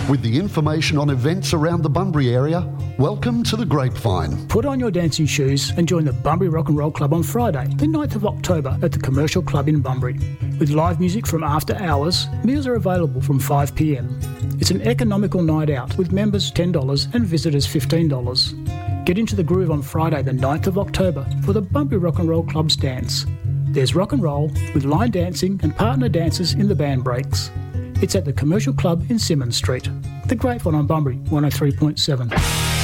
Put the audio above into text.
With the information on events around the Bunbury area, welcome to the Grapevine. Put on your dancing shoes and join the Bunbury Rock and Roll Club on Friday, the 9th of October at the Commercial Club in Bunbury. With live music from after hours, meals are available from 5 p.m. It's an economical night out with members $10 and visitors $15. Get into the groove on Friday the 9th of October for the Bunbury Rock and Roll Club's dance. There's rock and roll with line dancing and partner dancers in the band breaks. It's at the Commercial Club in Symonds Street. The Grapevine on Bunbury 103.7.